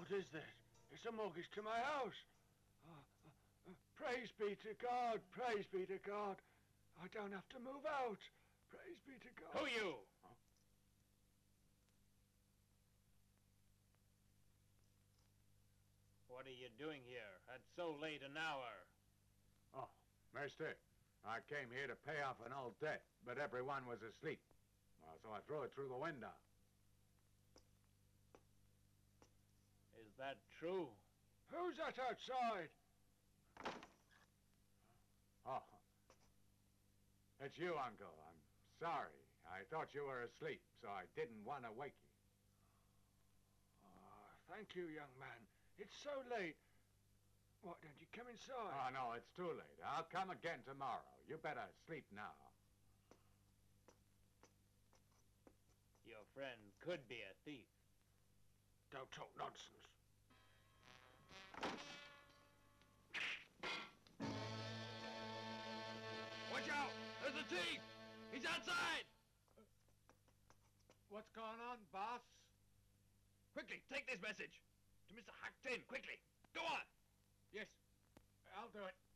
What is this? It's a mortgage to my house. Praise be to God, praise be to God. I don't have to move out. Praise be to God. Who are you? Huh? What are you doing here at so late an hour? Oh, mister, I came here to pay off an old debt, but everyone was asleep. Well, so I threw it through the window. Is that true? Who's that outside? Oh, it's you, Uncle. I'm sorry. I thought you were asleep, so I didn't want to wake you. Oh, thank you, young man. It's so late. Why don't you come inside? Oh, no, it's too late. I'll come again tomorrow. You better sleep now. Your friend could be a thief. Don't talk nonsense. Watch out! There's a thief! He's outside! What's going on, boss? Quickly, take this message. To Mr. Huck Tin, quickly. Go on! Yes, I'll do it.